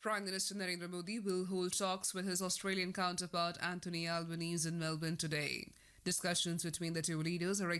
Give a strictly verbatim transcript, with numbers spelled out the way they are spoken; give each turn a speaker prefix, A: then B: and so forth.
A: Prime Minister Narendra Modi will hold talks with his Australian counterpart Anthony Albanese in Melbourne today. Discussions between the two leaders are